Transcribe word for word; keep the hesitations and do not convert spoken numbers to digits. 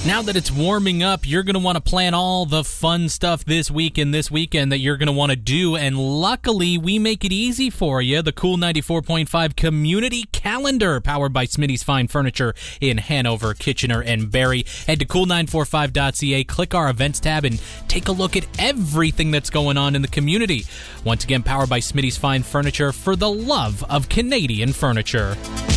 Now that it's warming up, you're going to want to plan all the fun stuff this week and this weekend that you're going to want to do, and luckily, we make it easy for you. The Cool ninety-four point five Community Calendar, powered by Smitty's Fine Furniture in Hanover, Kitchener, and Barrie. Head to cool nine four five dot c a, click our events tab, and take a look at everything that's going on in the community. Once again, powered by Smitty's Fine Furniture, for the love of Canadian furniture.